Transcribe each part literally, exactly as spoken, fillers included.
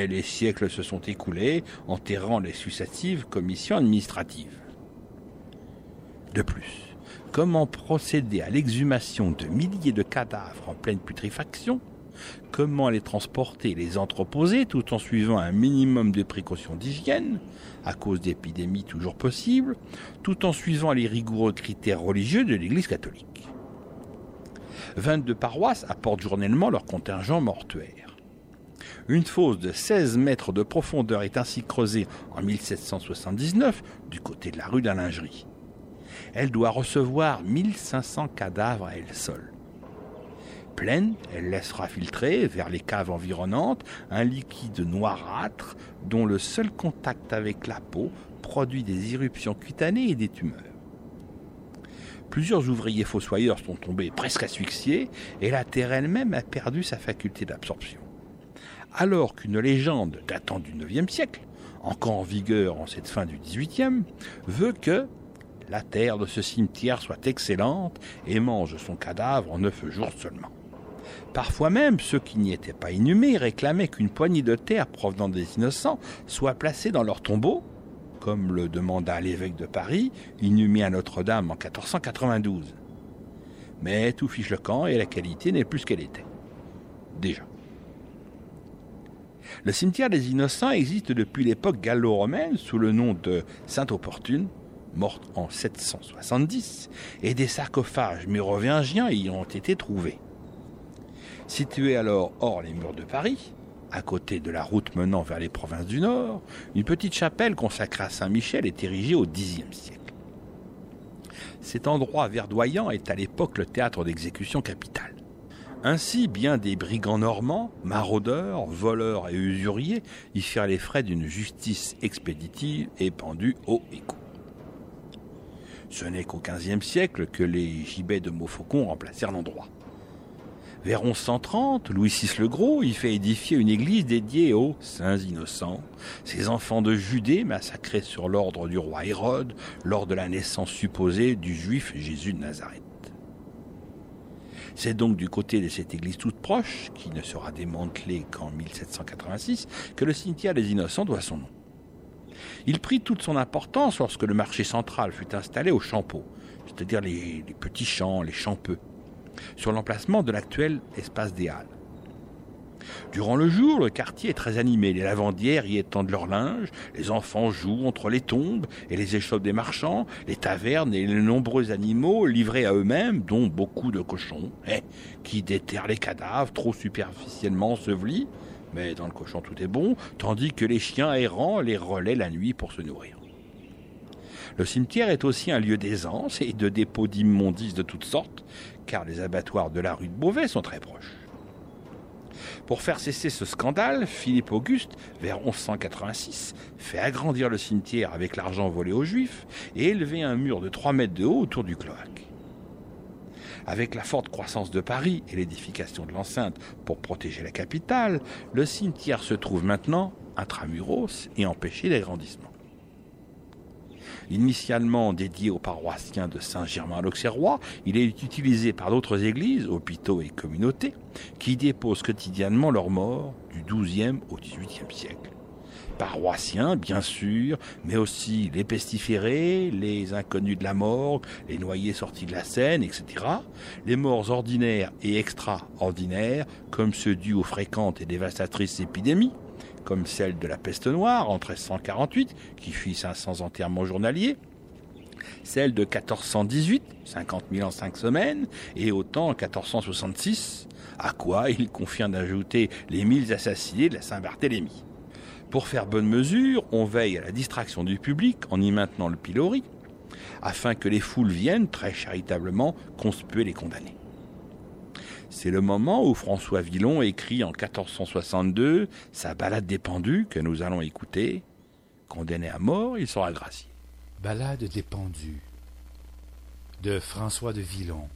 Mais les siècles se sont écoulés, enterrant les successives commissions administratives. De plus, comment procéder à l'exhumation de milliers de cadavres en pleine putréfaction? Comment les transporter et les entreposer tout en suivant un minimum de précautions d'hygiène, à cause d'épidémies toujours possibles, tout en suivant les rigoureux critères religieux de l'Église catholique. vingt-deux paroisses apportent journellement leur contingent mortuaire. Une fosse de seize mètres de profondeur est ainsi creusée en mille sept cent soixante-dix-neuf du côté de la rue de la Lingerie. Elle doit recevoir mille cinq cents cadavres à elle seule. Pleine, elle laissera filtrer vers les caves environnantes un liquide noirâtre dont le seul contact avec la peau produit des éruptions cutanées et des tumeurs. Plusieurs ouvriers fossoyeurs sont tombés presque asphyxiés et la terre elle-même a perdu sa faculté d'absorption. Alors qu'une légende datant du neuvième siècle, encore en vigueur en cette fin du dix-huitième, veut que la terre de ce cimetière soit excellente et mange son cadavre en neuf jours seulement. Parfois même, ceux qui n'y étaient pas inhumés réclamaient qu'une poignée de terre provenant des innocents soit placée dans leur tombeau, comme le demanda l'évêque de Paris, inhumé à Notre-Dame en quatorze cent quatre-vingt-douze. Mais tout fiche le camp et la qualité n'est plus ce qu'elle était. Déjà. Le cimetière des Innocents existe depuis l'époque gallo-romaine sous le nom de Sainte-Opportune, morte en sept cent soixante-dix, et des sarcophages mérovingiens y ont été trouvés. Situé alors hors les murs de Paris, à côté de la route menant vers les provinces du Nord, une petite chapelle consacrée à Saint-Michel est érigée au dixième siècle. Cet endroit verdoyant est à l'époque le théâtre d'exécution capitale. Ainsi, bien des brigands normands, maraudeurs, voleurs et usuriers y firent les frais d'une justice expéditive et pendus haut et court. Ce n'est qu'au quinzième siècle que les gibets de Montfaucon remplacèrent l'endroit. Vers onze cent trente, Louis six le Gros y fait édifier une église dédiée aux saints innocents, ces enfants de Judée massacrés sur l'ordre du roi Hérode lors de la naissance supposée du juif Jésus de Nazareth. C'est donc du côté de cette église toute proche, qui ne sera démantelée qu'en mille sept cent quatre-vingt-six, que le cimetière des Innocents doit son nom. Il prit toute son importance lorsque le marché central fut installé au Champeau, c'est-à-dire les, les petits champs, les champeux, sur l'emplacement de l'actuel espace des Halles. Durant le jour, le quartier est très animé, les lavandières y étendent leur linge, les enfants jouent entre les tombes et les échoppes des marchands, les tavernes et les nombreux animaux livrés à eux-mêmes, dont beaucoup de cochons, eh, qui déterrent les cadavres trop superficiellement ensevelis, mais dans le cochon tout est bon, tandis que les chiens errants les relaient la nuit pour se nourrir. Le cimetière est aussi un lieu d'aisance et de dépôt d'immondices de toutes sortes, car les abattoirs de la rue de Beauvais sont très proches. Pour faire cesser ce scandale, Philippe Auguste, vers onze cent quatre-vingt-six, fait agrandir le cimetière avec l'argent volé aux Juifs et élever un mur de trois mètres de haut autour du cloaque. Avec la forte croissance de Paris et l'édification de l'enceinte pour protéger la capitale, le cimetière se trouve maintenant intramuros et empêché d'agrandissement. Initialement dédié aux paroissiens de Saint-Germain-l'Auxerrois, il est utilisé par d'autres églises, hôpitaux et communautés, qui déposent quotidiennement leurs morts du douzième au dix-huitième siècle. Paroissiens, bien sûr, mais aussi les pestiférés, les inconnus de la morgue, les noyés sortis de la Seine, et cetera. Les morts ordinaires et extraordinaires, comme ceux dus aux fréquentes et dévastatrices épidémies, comme celle de la peste noire en treize cent quarante-huit, qui fit cinq cents enterrements journaliers, celle de quatorze cent dix-huit, cinquante mille en cinq semaines, et autant en quatorze cent soixante-six, à quoi il convient d'ajouter les mille assassinés de la Saint-Barthélemy. Pour faire bonne mesure, on veille à la distraction du public en y maintenant le pilori, afin que les foules viennent très charitablement conspuer les condamnés. C'est le moment où François Villon écrit en quatorze cent soixante-deux sa Ballade des pendus que nous allons écouter. Condamné à mort, il sera gracié. Ballade des pendus de François de Villon.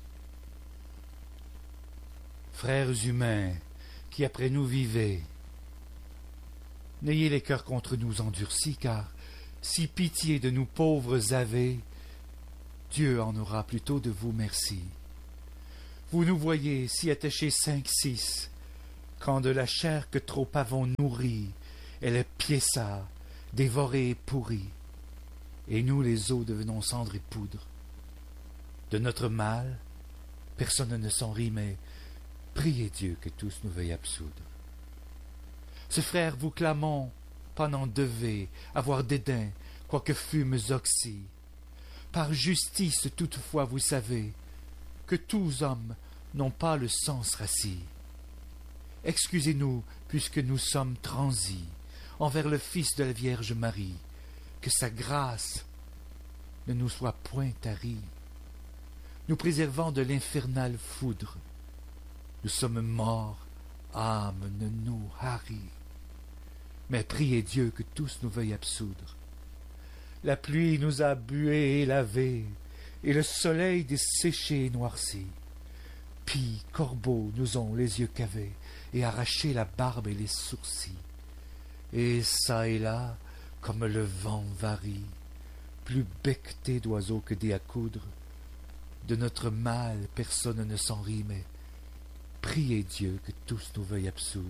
Frères humains, qui après nous vivez, n'ayez les cœurs contre nous endurcis, car si pitié de nous pauvres avez, Dieu en aura plutôt de vous merci. Vous nous voyez si attachés cinq, six, quand de la chair que trop avons nourrie, elle est piéça, dévorée et pourrie, et nous les os devenons cendre et poudre. De notre mal, personne ne s'en rit, mais priez Dieu que tous nous veuillent absoudre. Ce frère vous clamons, pas n'en devez avoir dédain, quoique fûmes oxy. Par justice toutefois vous savez que tous hommes n'ont pas le sens rassis. Excusez-nous, puisque nous sommes transis envers le Fils de la Vierge Marie, que sa grâce ne nous soit point tarie, nous préservant de l'infernale foudre. Nous sommes morts, âme ne nous harit, mais priez Dieu que tous nous veuillent absoudre. La pluie nous a bués et lavés, et le soleil desséché et noirci. Pis corbeaux nous ont les yeux cavés, et arraché la barbe et les sourcils. Et çà et là, comme le vent varie, plus becqueté d'oiseaux que dés à coudre, de notre mal personne ne s'en rit, mais priez Dieu que tous nous veuillent absoudre.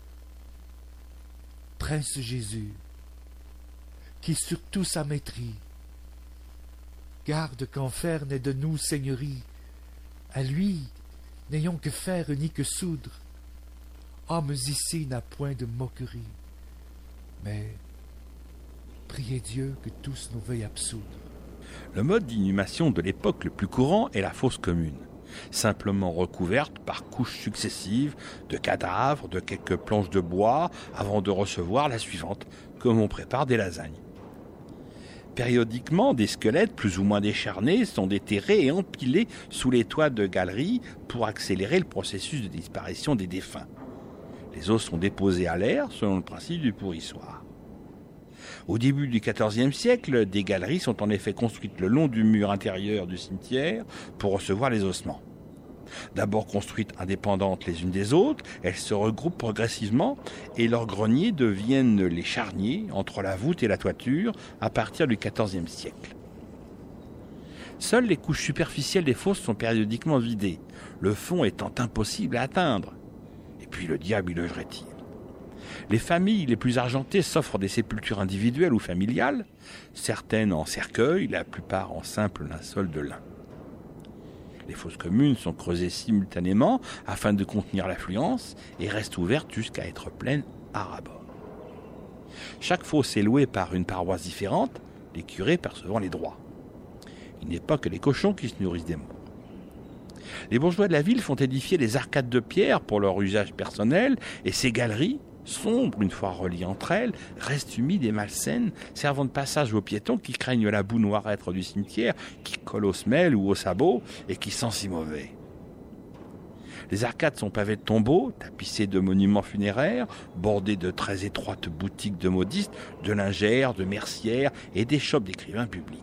Prince Jésus, qui sur tout sa maîtrise, garde qu'enfer n'ait de nous seigneurie, à lui n'ayons que faire ni que soudre. Hommes ici n'a point de moquerie, mais priez Dieu que tous nous veuillent absoudre. Le mode d'inhumation de l'époque le plus courant est la fosse commune, simplement recouverte par couches successives de cadavres, de quelques planches de bois, avant de recevoir la suivante, comme on prépare des lasagnes. Périodiquement, des squelettes plus ou moins décharnés sont déterrés et empilés sous les toits de galeries pour accélérer le processus de disparition des défunts. Les os sont déposés à l'air selon le principe du pourrissoir. Au début du quatorzième siècle, des galeries sont en effet construites le long du mur intérieur du cimetière pour recevoir les ossements. D'abord construites indépendantes les unes des autres, elles se regroupent progressivement et leurs greniers deviennent les charniers entre la voûte et la toiture à partir du quatorzième siècle. Seules les couches superficielles des fosses sont périodiquement vidées, le fond étant impossible à atteindre. Et puis le diable y logerait-il ? Les familles les plus argentées s'offrent des sépultures individuelles ou familiales, certaines en cercueil, la plupart en simple linceul de lin. Les fosses communes sont creusées simultanément afin de contenir l'affluence et restent ouvertes jusqu'à être pleines à ras-bord. Chaque fosse est louée par une paroisse différente, les curés percevant les droits. Il n'est pas que les cochons qui se nourrissent des morts. Les bourgeois de la ville font édifier des arcades de pierre pour leur usage personnel et ces galeries, sombres une fois reliées entre elles, restent humides et malsaines, servant de passage aux piétons qui craignent la boue noirâtre du cimetière, qui colle aux semelles ou aux sabots et qui sent si mauvais. Les arcades sont pavées de tombeaux, tapissées de monuments funéraires, bordées de très étroites boutiques de modistes, de lingères, de mercières et d'échoppes d'écrivains publics.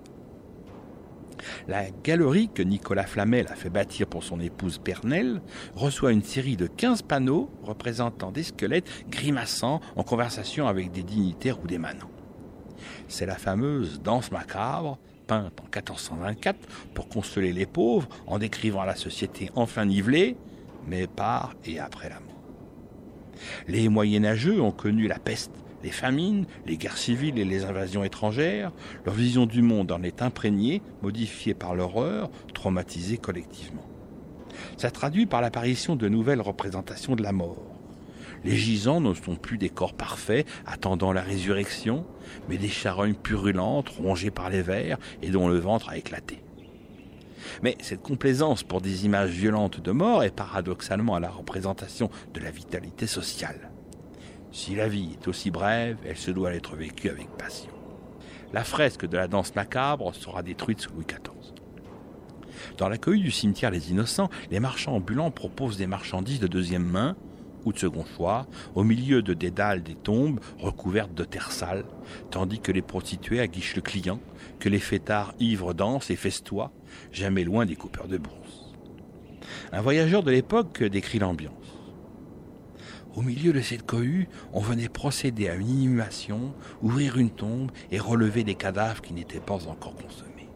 La galerie que Nicolas Flamel a fait bâtir pour son épouse Pernelle reçoit une série de quinze panneaux représentant des squelettes grimaçant en conversation avec des dignitaires ou des manants. C'est la fameuse danse macabre, peinte en quatorze cent vingt-quatre pour consoler les pauvres en décrivant la société enfin nivelée, mais par et après la mort. Les moyenâgeux ont connu la peste, les famines, les guerres civiles et les invasions étrangères, leur vision du monde en est imprégnée, modifiée par l'horreur, traumatisée collectivement. Ça traduit par l'apparition de nouvelles représentations de la mort. Les gisants ne sont plus des corps parfaits attendant la résurrection, mais des charognes purulentes rongées par les vers et dont le ventre a éclaté. Mais cette complaisance pour des images violentes de mort est paradoxalement à la représentation de la vitalité sociale. Si la vie est aussi brève, elle se doit être vécue avec passion. La fresque de la danse macabre sera détruite sous Louis quatorze. Dans la cohue du cimetière Les Innocents, les marchands ambulants proposent des marchandises de deuxième main ou de second choix, au milieu de dédales des tombes recouvertes de terre sale, tandis que les prostituées aguichent le client, que les fêtards ivres dansent et festoient, jamais loin des coupeurs de bourse. Un voyageur de l'époque décrit l'ambiance. Au milieu de cette cohue, on venait procéder à une inhumation, ouvrir une tombe et relever des cadavres qui n'étaient pas encore consommés.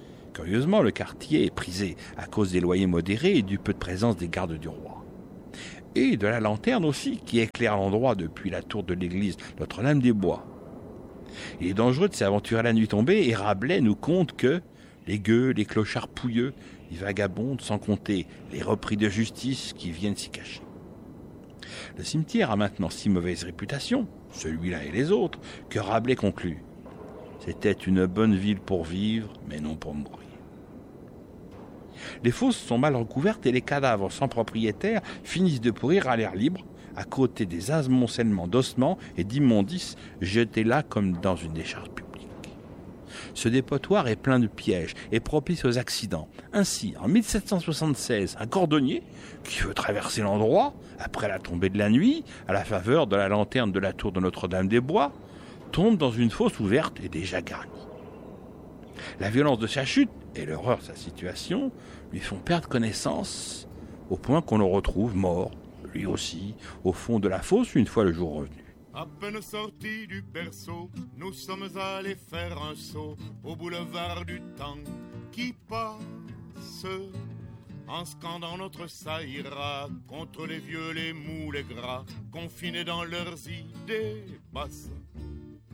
Curieusement, le quartier est prisé à cause des loyers modérés et du peu de présence des gardes du roi. et de la lanterne aussi, qui éclaire l'endroit depuis la tour de l'église Notre-Dame-des-Bois. Il est dangereux de s'aventurer la nuit tombée, et Rabelais nous conte que les gueux, les clochards pouilleux y vagabondent, sans compter les repris de justice qui viennent s'y cacher. Le cimetière a maintenant si mauvaise réputation, celui-là et les autres, que Rabelais conclut « C'était une bonne ville pour vivre, mais non pour mourir ». Les fosses sont mal recouvertes et les cadavres sans propriétaire finissent de pourrir à l'air libre, à côté des amoncellements d'ossements et d'immondices jetés là comme dans une décharge publique. Ce dépotoir est plein de pièges et propice aux accidents. Ainsi, en mille sept cent soixante-seize, un cordonnier, qui veut traverser l'endroit, après la tombée de la nuit, à la faveur de la lanterne de la tour de Notre-Dame-des-Bois, tombe dans une fosse ouverte et déjà garnie. La violence de sa chute et l'horreur de sa situation lui font perdre connaissance, au point qu'on le retrouve mort, lui aussi, au fond de la fosse une fois le jour revenu. À peine sortis du berceau, nous sommes allés faire un saut au boulevard du temps qui passe, en scandant notre ça ira contre les vieux, les mous, les gras, confinés dans leurs idées basses.